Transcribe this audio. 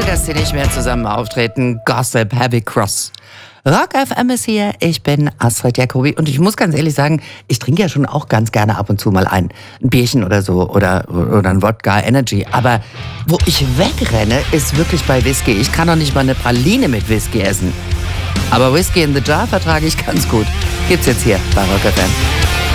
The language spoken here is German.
Schade, dass sie nicht mehr zusammen auftreten. Gossip, Heavy Cross. Rock FM ist hier, ich bin Astrid Jacobi und ich muss ganz ehrlich sagen, ich trinke ja schon auch ganz gerne ab und zu mal ein Bierchen oder so oder ein Wodka Energy, aber wo ich wegrenne, ist wirklich bei Whisky. Ich kann doch nicht mal eine Praline mit Whisky essen. Aber Whisky in the Jar vertrage ich ganz gut. Gibt's jetzt hier bei Rock FM.